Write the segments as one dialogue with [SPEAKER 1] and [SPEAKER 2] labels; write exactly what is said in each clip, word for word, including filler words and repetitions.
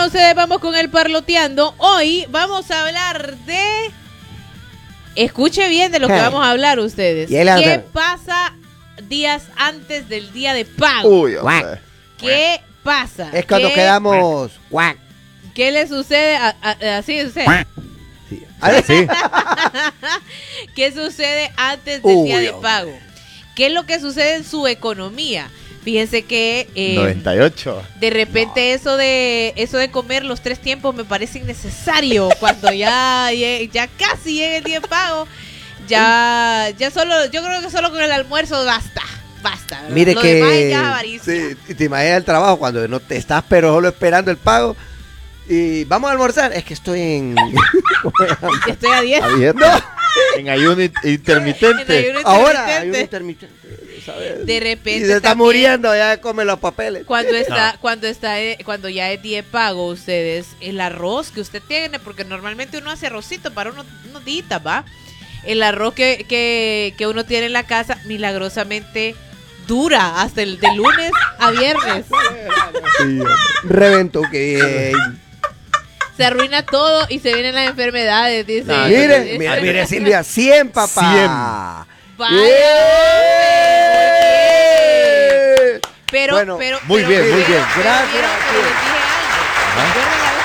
[SPEAKER 1] ustedes, vamos con el parloteando. Hoy vamos a hablar de... Escuche bien de lo que vamos a hablar ustedes. ¿Qué pasa días antes del día de pago?
[SPEAKER 2] Uy,
[SPEAKER 1] ¿Qué pasa?
[SPEAKER 3] Es cuando
[SPEAKER 1] ¿Qué,
[SPEAKER 3] quedamos...
[SPEAKER 1] ¿Qué le sucede? A, a, así sucede.
[SPEAKER 3] Sí. ¿Sí?
[SPEAKER 1] ¿Qué sucede antes del Uy, día de pago? ¿Qué es lo que sucede en su economía? Fíjense que eh,
[SPEAKER 2] noventa y ocho.
[SPEAKER 1] De repente no. eso de eso de comer los tres tiempos me parece innecesario cuando ya ya casi llega el día de pago. Ya ya solo yo creo que solo con el almuerzo basta. Basta. ¿Verdad?
[SPEAKER 3] Mire
[SPEAKER 1] lo
[SPEAKER 3] que
[SPEAKER 1] demás ya avaricia.
[SPEAKER 3] Sí, te imaginas el trabajo cuando no te estás pero solo esperando el pago. Y vamos a almorzar. Es que estoy en...
[SPEAKER 1] estoy a dieta.
[SPEAKER 3] No.
[SPEAKER 2] En ayuno intermitente.
[SPEAKER 3] En ayuno Ahora, ayuno intermitente. ¿Sabes?
[SPEAKER 1] De repente.
[SPEAKER 3] Y se está también, muriendo, ya come los papeles.
[SPEAKER 1] Cuando está, no. cuando está, cuando ya es día de pago, ustedes, el arroz que usted tiene, porque normalmente uno hace arrocito para unos, unos días, ¿va? El arroz que, que, que uno tiene en la casa, milagrosamente dura hasta el de lunes a viernes.
[SPEAKER 3] Sí, reventó que bien.
[SPEAKER 1] Se arruina todo y se vienen las enfermedades, dice.
[SPEAKER 3] No, mire, dice, mire, mire, Silvia, cien, papá.
[SPEAKER 1] cien. Vaya,
[SPEAKER 3] yeah.
[SPEAKER 1] Pero,
[SPEAKER 3] bueno,
[SPEAKER 1] pero,
[SPEAKER 2] muy
[SPEAKER 1] pero,
[SPEAKER 2] bien,
[SPEAKER 1] pero,
[SPEAKER 2] muy bien.
[SPEAKER 1] Pero,
[SPEAKER 3] gracias.
[SPEAKER 1] Pero, pero les dije algo. ¿Recuerdan la vez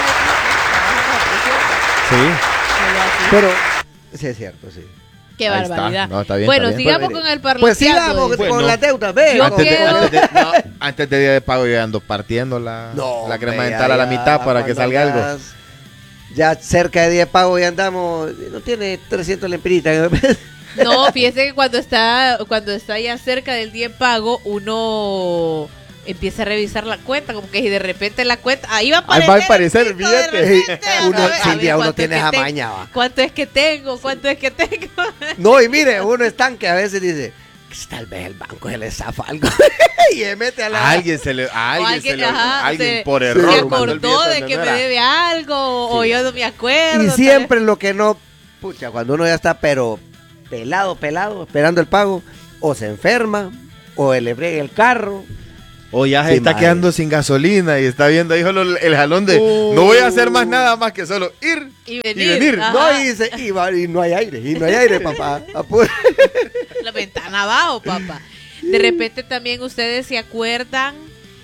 [SPEAKER 1] que
[SPEAKER 3] pasó Sí. Pero, sí es cierto, sí.
[SPEAKER 1] Qué
[SPEAKER 2] Ahí
[SPEAKER 1] barbaridad.
[SPEAKER 2] No, está bien,
[SPEAKER 1] bueno,
[SPEAKER 2] está bien.
[SPEAKER 1] sigamos
[SPEAKER 3] pues,
[SPEAKER 1] con el parloteando.
[SPEAKER 3] Pues sigamos
[SPEAKER 2] bueno,
[SPEAKER 3] con las deudas, ve.
[SPEAKER 1] Yo
[SPEAKER 2] Antes de,
[SPEAKER 1] quiero...
[SPEAKER 2] antes, de, no, antes de día de pago yo ando partiendo la,
[SPEAKER 3] no,
[SPEAKER 2] la crema
[SPEAKER 3] ya,
[SPEAKER 2] dental a la mitad para que salga
[SPEAKER 3] ya,
[SPEAKER 2] algo.
[SPEAKER 3] Ya cerca de día de pago ya andamos, no tiene trescientos lempiritas.
[SPEAKER 1] No, fíjese que cuando está, cuando está ya cerca del día de pago, uno empieza a revisar la cuenta, como que si de repente la cuenta, ahí va a aparecer.
[SPEAKER 2] Ahí va a aparecer, fíjate.
[SPEAKER 3] Uno, Silvia, uno tiene esa maña, va.
[SPEAKER 1] ¿Cuánto es que tengo? ¿Cuánto es que tengo?
[SPEAKER 3] No, y mire, uno es tan que a veces dice, tal vez el banco se le zafa algo. Y se mete a la...
[SPEAKER 2] A alguien se le... A alguien,
[SPEAKER 1] alguien,
[SPEAKER 2] se le,
[SPEAKER 1] ajá,
[SPEAKER 2] alguien
[SPEAKER 1] se,
[SPEAKER 2] por error.
[SPEAKER 1] Se acordó de que me debe algo, sí. O yo no me acuerdo.
[SPEAKER 3] Y siempre lo que no... Pucha, cuando uno ya está, pero... pelado, pelado, esperando el pago, o se enferma, o le brega el carro,
[SPEAKER 2] o ya se
[SPEAKER 3] sí,
[SPEAKER 2] está
[SPEAKER 3] madre.
[SPEAKER 2] quedando sin gasolina y está viendo ahí solo el jalón de uh, no voy a hacer más nada más que solo ir
[SPEAKER 1] y venir,
[SPEAKER 2] y, venir.
[SPEAKER 3] No, y, se, y, va, y no hay aire, y no hay aire, papá.
[SPEAKER 1] La ventana abajo, papá. De repente también ustedes se acuerdan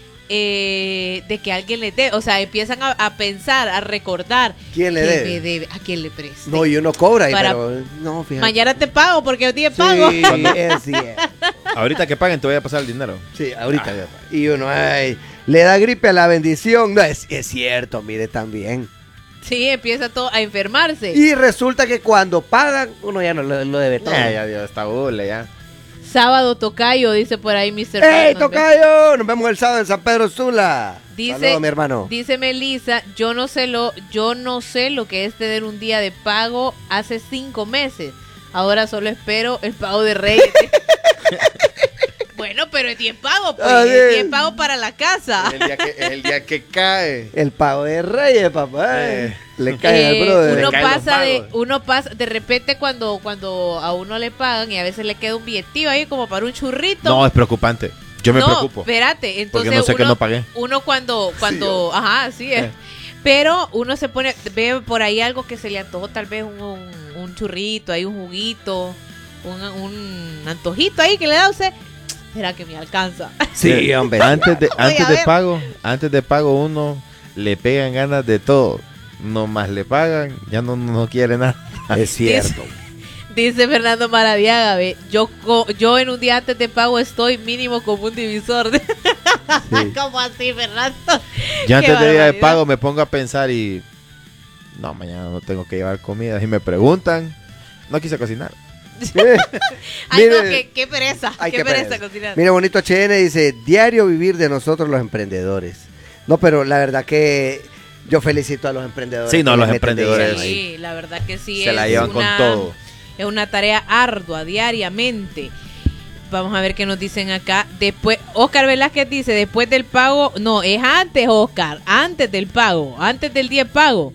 [SPEAKER 1] Eh, de que alguien le debe, o sea, empiezan a, a pensar, a recordar
[SPEAKER 3] quién le debe?
[SPEAKER 1] Me debe, a quién le preste.
[SPEAKER 3] No, y uno cobra,
[SPEAKER 1] Para,
[SPEAKER 3] pero no, fíjate.
[SPEAKER 1] Mañana te pago porque hoy día pago.
[SPEAKER 3] Sí, es cierto.
[SPEAKER 2] Ahorita que paguen te voy a pasar el dinero.
[SPEAKER 3] Sí, ahorita. Ah. Y uno, ay, le da gripe a la bendición. No, es, es cierto, mire, también.
[SPEAKER 1] Sí, empieza todo a enfermarse.
[SPEAKER 3] Y resulta que cuando pagan, uno ya no lo, lo debe todo.
[SPEAKER 2] Ya, ya, ya, está bule, ya.
[SPEAKER 1] Sábado tocayo, dice por ahí mister
[SPEAKER 3] ¡Ey, tocayo! Nos vemos el sábado en San Pedro Sula.
[SPEAKER 1] Dice,
[SPEAKER 3] Saludos, mi hermano.
[SPEAKER 1] Dice Melissa, yo no sé lo, yo no sé lo que es tener un día de pago hace cinco meses. Ahora solo espero el pago de Reyes. Bueno, pero es día de pago, pues. Ah, es día de pago para la casa.
[SPEAKER 2] Es el día que, es el día que cae.
[SPEAKER 3] El pago de Reyes, papá. Eh. Le cae
[SPEAKER 1] eh,
[SPEAKER 3] al brother.
[SPEAKER 1] Uno pasa de, uno pasa, de repente cuando, cuando a uno le pagan y a veces le queda un billetillo ahí como para un churrito.
[SPEAKER 2] No, es preocupante. Yo me
[SPEAKER 1] no,
[SPEAKER 2] preocupo.
[SPEAKER 1] Espérate, entonces
[SPEAKER 2] porque no sé
[SPEAKER 1] uno,
[SPEAKER 2] que no pagué.
[SPEAKER 1] Uno cuando, cuando,
[SPEAKER 3] sí,
[SPEAKER 1] ajá, sí es. Eh. Pero uno se pone, ve por ahí algo que se le antojó, tal vez un, un, un churrito, hay un juguito, un, un antojito ahí que le da a usted. Será que me alcanza.
[SPEAKER 3] Sí, hombre.
[SPEAKER 2] Antes de, antes de pago, antes de pago uno le pegan ganas de todo. No más le pagan, ya no, no quiere nada.
[SPEAKER 3] Es cierto.
[SPEAKER 1] Dice, dice Fernando Maradiaga, ve, yo yo en un día antes de pago estoy mínimo como un divisor. Sí. ¿Cómo así, Fernando?
[SPEAKER 2] Yo antes de día de pago me pongo a pensar y no, mañana no tengo que llevar comida. Y me preguntan, no quise cocinar.
[SPEAKER 1] Ay, mire, no, qué, qué pereza, ay, qué, qué pereza, pereza cocinar.
[SPEAKER 3] Mira, Bonito H N dice, diario vivir de nosotros los emprendedores. No, pero la verdad que yo felicito a los emprendedores.
[SPEAKER 2] Sí, no, los emprendedores.
[SPEAKER 1] Sí, la verdad que sí.
[SPEAKER 2] Se
[SPEAKER 1] es
[SPEAKER 2] la llevan
[SPEAKER 1] una,
[SPEAKER 2] con todo.
[SPEAKER 1] Es una tarea ardua, diariamente. Vamos a ver qué nos dicen acá. Después, Oscar Velázquez dice, después del pago, no, es antes, Oscar, antes del pago, antes del día de pago.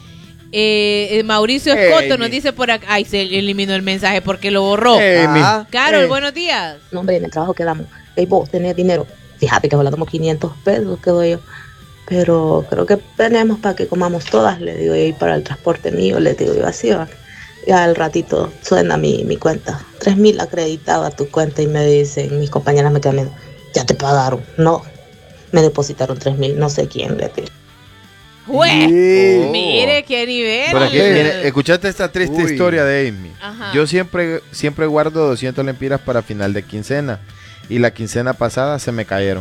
[SPEAKER 1] Eh, Mauricio Escoto hey, nos dice por acá, ay, se eliminó el mensaje porque lo borró.
[SPEAKER 2] Hey,
[SPEAKER 1] ah, Carol, hey. Buenos días.
[SPEAKER 4] No, hombre, en el trabajo quedamos. Hey, vos tenés dinero. Fíjate que hablamos quinientos pesos, quedo yo. pero creo que tenemos para que comamos todas, le digo, y para el transporte mío, le digo, yo así va. Y al ratito suena mi, mi cuenta, tres mil acreditado a tu cuenta, y me dicen, mis compañeras me quedan viendo, ya te pagaron. No, me depositaron tres mil, no sé quién, le digo.
[SPEAKER 1] ¡Jue!
[SPEAKER 2] Oh.
[SPEAKER 1] Mire qué nivel.
[SPEAKER 2] Pero aquí, mire, escuchaste esta triste
[SPEAKER 3] Uy.
[SPEAKER 2] historia de Amy.
[SPEAKER 1] Ajá.
[SPEAKER 2] Yo siempre, siempre guardo doscientas lempiras para final de quincena. Y la quincena pasada se me cayeron.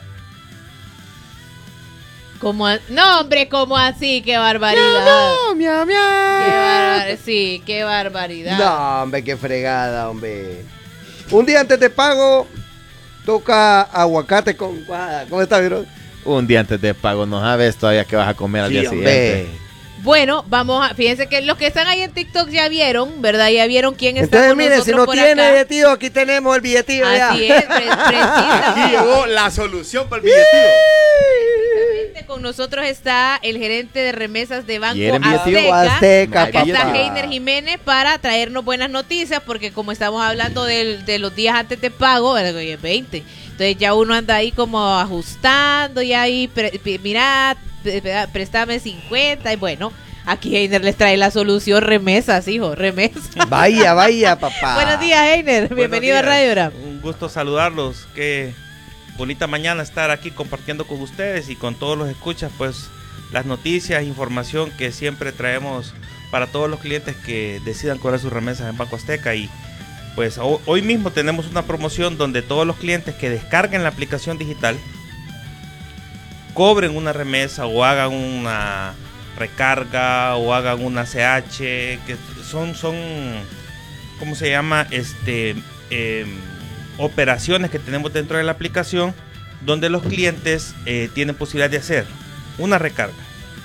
[SPEAKER 1] ¿Cómo a- No, hombre, ¿cómo así? ¡Qué barbaridad!
[SPEAKER 2] No, miau,
[SPEAKER 1] ¡Qué
[SPEAKER 2] miau.
[SPEAKER 1] barbar- Sí, qué barbaridad.
[SPEAKER 3] No, hombre, qué fregada, hombre. Un día antes de pago, toca aguacate con guada. ¿Cómo está, vieron?
[SPEAKER 2] Un día antes de pago, no sabes todavía que vas a comer al
[SPEAKER 3] Sí,
[SPEAKER 2] día
[SPEAKER 3] hombre.
[SPEAKER 2] siguiente.
[SPEAKER 1] Bueno, vamos a... Fíjense que los que están ahí en TikTok ya vieron, ¿verdad? Ya vieron quién está
[SPEAKER 3] Entonces,
[SPEAKER 1] con
[SPEAKER 3] mire,
[SPEAKER 1] nosotros
[SPEAKER 3] si no
[SPEAKER 1] por
[SPEAKER 3] tiene
[SPEAKER 1] acá.
[SPEAKER 3] billetío, aquí tenemos el billetío ya.
[SPEAKER 1] Así es, pre- precisamente.
[SPEAKER 2] la solución para el billetío.
[SPEAKER 1] Con nosotros está el gerente de remesas de Banco
[SPEAKER 2] ¿Quieren billetío?
[SPEAKER 1] Azteca.
[SPEAKER 3] Azteca,
[SPEAKER 1] Acá está
[SPEAKER 3] papá.
[SPEAKER 1] Heiner Jiménez para traernos buenas noticias, porque como estamos hablando del- de los días antes de pago, ¿verdad? Hoy es veinte. Entonces ya uno anda ahí como ajustando, y ahí, pre- pre- mira, pre- pre- préstame cincuenta, y bueno, aquí Heiner les trae la solución, remesas, hijo, remesas.
[SPEAKER 3] Vaya, vaya, papá.
[SPEAKER 1] Buenos días, Heiner,
[SPEAKER 5] Buenos
[SPEAKER 1] bienvenido
[SPEAKER 5] días.
[SPEAKER 1] a Radio Hora.
[SPEAKER 5] Un gusto saludarlos. Qué bonita mañana estar aquí compartiendo con ustedes y con todos los escuchas, pues las noticias, información que siempre traemos para todos los clientes que decidan cobrar sus remesas en Banco Azteca. Y pues ho- hoy mismo tenemos una promoción donde todos los clientes que descarguen la aplicación digital, cobren una remesa o hagan una recarga o hagan una C H, que son, son ¿cómo se llama? Este, eh, operaciones que tenemos dentro de la aplicación, donde los clientes eh, tienen posibilidad de hacer una recarga,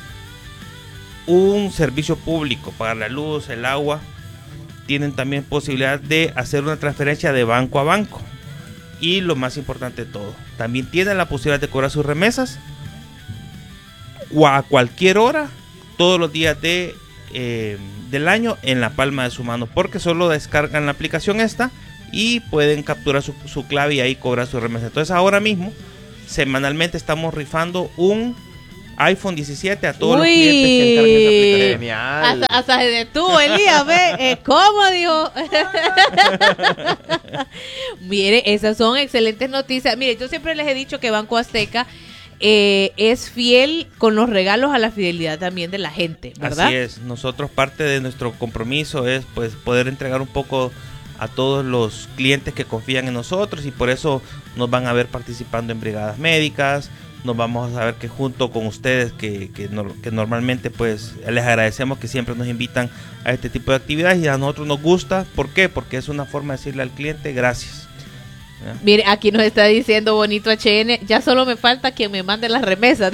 [SPEAKER 5] un servicio público, pagar la luz, el agua. Tienen también posibilidad de hacer una transferencia de banco a banco. Y lo más importante de todo, también tienen la posibilidad de cobrar sus remesas o a cualquier hora, todos los días de, eh, del año, en la palma de su mano, porque solo descargan la aplicación esta y pueden capturar su, su clave y ahí cobrar su remesa. Entonces ahora mismo, semanalmente estamos rifando un iPhone diecisiete a todos los
[SPEAKER 1] Uy.
[SPEAKER 5] clientes que encarguen esa aplicación.
[SPEAKER 2] Genial.
[SPEAKER 1] Hasta, hasta se detuvo Elías, ¿ve? Eh, ¿Cómo dijo? Mire, esas son excelentes noticias. Mire, yo siempre les he dicho que Banco Azteca eh, es fiel con los regalos a la fidelidad también de la gente, ¿verdad?
[SPEAKER 5] Así es, nosotros parte de nuestro compromiso es pues poder entregar un poco a todos los clientes que confían en nosotros, y por eso nos van a ver participando en brigadas médicas. Nos vamos a saber que junto con ustedes que, que, no, que normalmente pues les agradecemos que siempre nos invitan a este tipo de actividades, y a nosotros nos gusta. ¿Por qué? Porque es una forma de decirle al cliente gracias. ¿Ya?
[SPEAKER 1] Mire, aquí nos está diciendo Bonito H N, ya solo me falta quien me mande las remesas.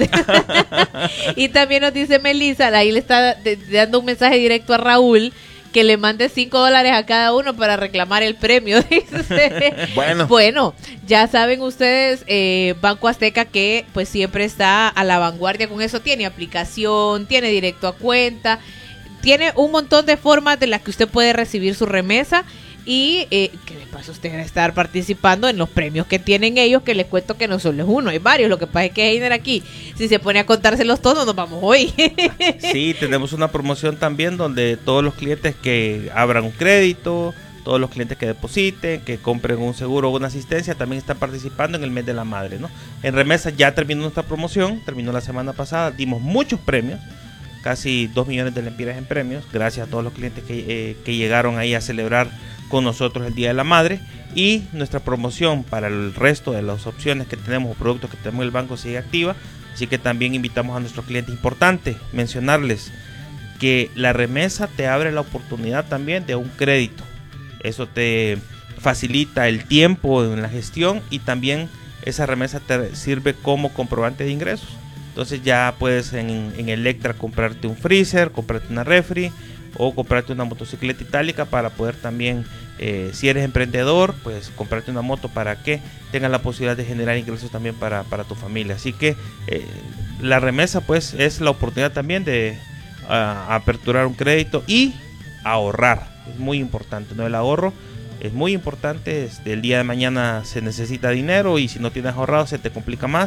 [SPEAKER 1] Y también nos dice Melissa, ahí le está de- dando un mensaje directo a Raúl, que le mande cinco dólares a cada uno para reclamar el premio. Dice.
[SPEAKER 2] Bueno.
[SPEAKER 1] Bueno, ya saben ustedes, eh, Banco Azteca que pues siempre está a la vanguardia con eso. Tiene aplicación, tiene directo a cuenta, tiene un montón de formas de las que usted puede recibir su remesa. Y eh, que de paso usted va a estar participando en los premios que tienen ellos, que les cuento que no solo es uno, hay varios. Lo que pasa es que Heiner aquí, si se pone a contárselos todos, nos vamos hoy.
[SPEAKER 5] Sí, tenemos una promoción también donde todos los clientes que abran un crédito, todos los clientes que depositen, que compren un seguro o una asistencia, también están participando en el mes de la madre, ¿no? En remesas ya terminó nuestra promoción, terminó la semana pasada, dimos muchos premios, casi dos millones de lempiras en premios, gracias a todos los clientes que, eh, que llegaron ahí a celebrar con nosotros el Día de la Madre. Y nuestra promoción para el resto de las opciones que tenemos o productos que tenemos en el banco sigue activa, así que también invitamos a nuestros clientes. Importante mencionarles que la remesa te abre la oportunidad también de un crédito. Eso te facilita el tiempo en la gestión, y también esa remesa te sirve como comprobante de ingresos. Entonces ya puedes en, en Electra comprarte un freezer, comprarte una refri o comprarte una motocicleta itálica para poder también, eh, si eres emprendedor, pues comprarte una moto para que tengas la posibilidad de generar ingresos también para, para tu familia. Así que eh, la remesa pues es la oportunidad también de uh, aperturar un crédito y ahorrar. Es muy importante, ¿no? El ahorro es muy importante. Este, el día de mañana se necesita dinero, y si no tienes ahorrado se te complica más.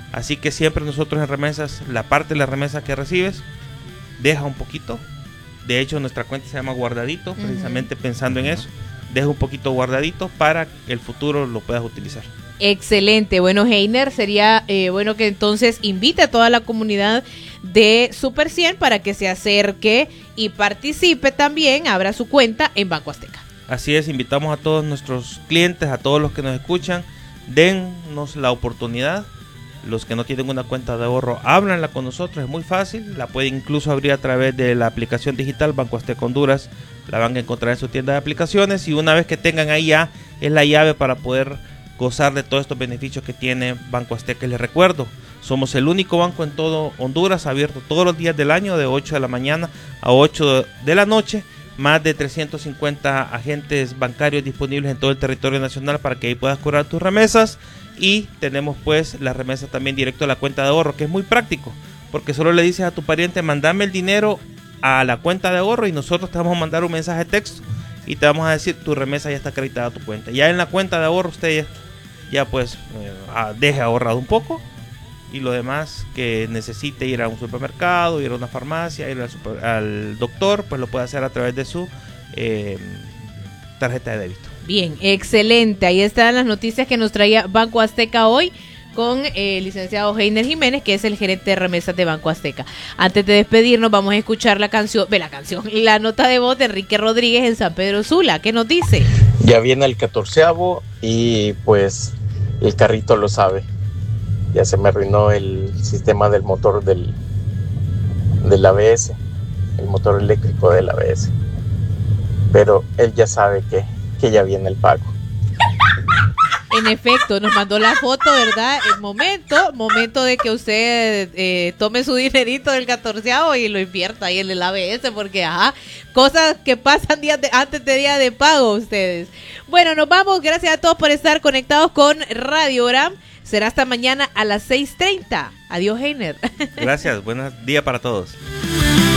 [SPEAKER 5] Así que siempre nosotros en remesas, la parte de la remesa que recibes, deja un poquito. De hecho, nuestra cuenta se llama Guardadito, uh-huh. precisamente pensando en eso. Deja un poquito guardadito para que el futuro lo puedas utilizar.
[SPEAKER 1] Excelente. Bueno, Heiner, sería eh, bueno que entonces invite a toda la comunidad de Super cien para que se acerque y participe también, abra su cuenta en Banco Azteca.
[SPEAKER 5] Así es, invitamos a todos nuestros clientes, a todos los que nos escuchan, dennos la oportunidad. Los que no tienen una cuenta de ahorro, háblanla con nosotros, es muy fácil, la pueden incluso abrir a través de la aplicación digital Banco Azteca Honduras, la van a encontrar en su tienda de aplicaciones, y una vez que tengan ahí ya, es la llave para poder gozar de todos estos beneficios que tiene Banco Azteca. Les recuerdo, somos el único banco en todo Honduras, abierto todos los días del año, de ocho de la mañana a ocho de la noche, más de trescientos cincuenta agentes bancarios disponibles en todo el territorio nacional para que ahí puedas cobrar tus remesas. Y tenemos pues la remesa también directo a la cuenta de ahorro, que es muy práctico, porque solo le dices a tu pariente, mandame el dinero a la cuenta de ahorro, y nosotros te vamos a mandar un mensaje de texto y te vamos a decir, tu remesa ya está acreditada a tu cuenta. Ya en la cuenta de ahorro usted ya, ya pues eh, deje ahorrado un poco, y lo demás que necesite ir a un supermercado, ir a una farmacia, ir al, super, al doctor, pues lo puede hacer a través de su eh, tarjeta de débito.
[SPEAKER 1] Bien, excelente. Ahí están las noticias que nos traía Banco Azteca hoy con eh, el licenciado Heiner Jiménez, que es el gerente de remesas de Banco Azteca. Antes de despedirnos, vamos a escuchar la canción, ve la canción, la nota de voz de Enrique Rodríguez en San Pedro Sula. ¿Qué nos dice?
[SPEAKER 6] Ya viene el catorceavo y pues el carrito lo sabe. Ya se me arruinó el sistema del motor del, del A B S, el motor eléctrico del A B S. Pero él ya sabe que que ya viene el pago.
[SPEAKER 1] En efecto, nos mandó la foto, ¿verdad? El momento, momento de que usted eh, tome su dinerito del catorceavo y lo invierta ahí en el A B S, porque ajá, cosas que pasan días de, antes de día de pago ustedes. Bueno, nos vamos, gracias a todos por estar conectados con Radio Oram. Será hasta mañana a las seis treinta. Adiós, Heiner.
[SPEAKER 5] Gracias, buenos días para todos.